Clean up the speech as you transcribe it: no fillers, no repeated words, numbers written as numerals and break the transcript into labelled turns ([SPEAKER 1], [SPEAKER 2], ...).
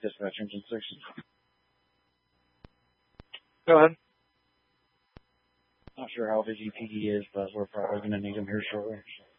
[SPEAKER 1] Dispatch engine 6.
[SPEAKER 2] Go ahead.
[SPEAKER 1] Not sure how busy PD is, but we're probably going to need him here shortly.